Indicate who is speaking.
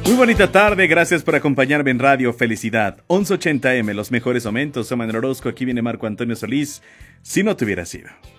Speaker 1: Muy bonita tarde, gracias por acompañarme en Radio Felicidad 1180M, los mejores momentos. Soy Manuel Orozco, aquí viene Marco Antonio Solís. Si no te hubiera sido.